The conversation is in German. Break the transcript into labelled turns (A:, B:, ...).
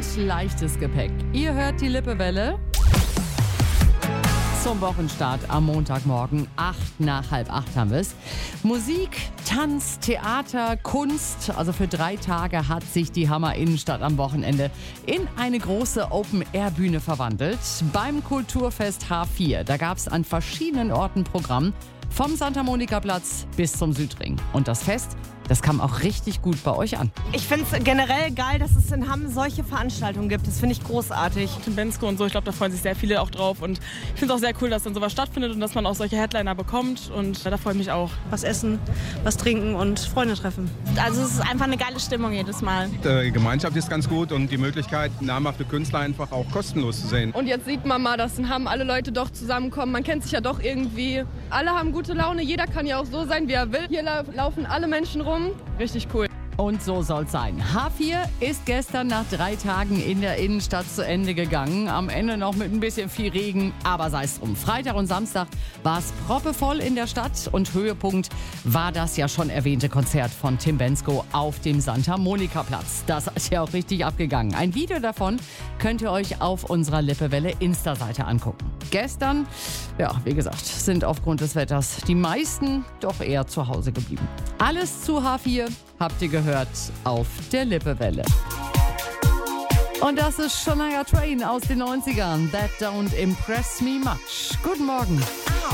A: und leichtes Gepäck. Ihr hört die Lippewelle zum Wochenstart am Montagmorgen. 7:55 haben wir es. Musik, Tanz, Theater, Kunst. Also für 3 Tage hat sich die Hammer Innenstadt am Wochenende in eine große Open-Air-Bühne verwandelt. Beim Kulturfest H4. Da gab es an verschiedenen Orten Programm. Vom Santa Monica Platz bis zum Südring. Und das Fest, das kam auch richtig gut bei euch an.
B: Ich finde es generell geil, dass es in Hamm solche Veranstaltungen gibt. Das finde ich großartig.
C: Tim Bensko und so, ich glaube, da freuen sich sehr viele auch drauf. Und ich finde es auch sehr cool, dass dann sowas stattfindet und dass man auch solche Headliner bekommt. Und da freue ich mich auch.
D: Was essen, was trinken und Freunde treffen.
B: Also es ist einfach eine geile Stimmung jedes Mal.
E: Die Gemeinschaft ist ganz gut und die Möglichkeit, namhafte Künstler einfach auch kostenlos zu sehen.
F: Und jetzt sieht man mal, dass in Hamm alle Leute doch zusammenkommen. Man kennt sich ja doch irgendwie. Alle haben gute Laune. Jeder kann ja auch so sein, wie er will. Hier laufen alle Menschen rum. Richtig cool.
A: Und so soll's sein. H4 ist gestern nach 3 Tagen in der Innenstadt zu Ende gegangen. Am Ende noch mit ein bisschen viel Regen, aber sei es drum. Freitag und Samstag war es proppevoll in der Stadt und Höhepunkt war das ja schon erwähnte Konzert von Tim Bensko auf dem Santa Monica Platz. Das ist ja auch richtig abgegangen. Ein Video davon könnt ihr euch auf unserer Lippewelle Insta-Seite angucken. Gestern, ja, wie gesagt, sind aufgrund des Wetters die meisten doch eher zu Hause geblieben. Alles zu H4 habt ihr gehört auf der Lippewelle. Und das ist Shania Twain aus den 90ern. That don't impress me much. Guten Morgen.